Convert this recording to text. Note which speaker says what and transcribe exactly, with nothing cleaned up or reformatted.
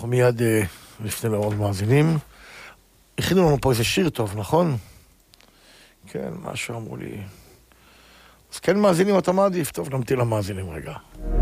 Speaker 1: אנחנו מיד נפנה לעוד מאזינים. הכינו לנו פה איזה שיר טוב, נכון? כן, משהו אמרו לי. אז כן מאזינים אתה מעדיף? טוב, נמתין למאזינים רגע.